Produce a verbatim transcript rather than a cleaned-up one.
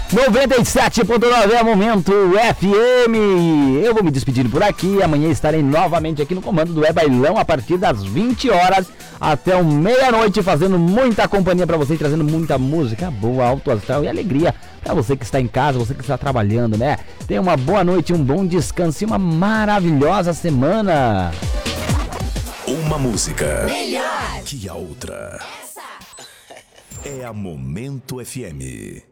noventa e sete ponto nove é Momento F M. Eu vou me despedindo por aqui. Amanhã estarei novamente aqui no comando do É Bailão a partir das vinte horas até o meia-noite, fazendo muita companhia pra vocês, trazendo muita música boa, alto astral e alegria pra você que está em casa, você que está trabalhando, né? Tenha uma boa noite, um bom descanso e uma maravilhosa semana. Uma música melhor que a outra. Essa É a Momento F M.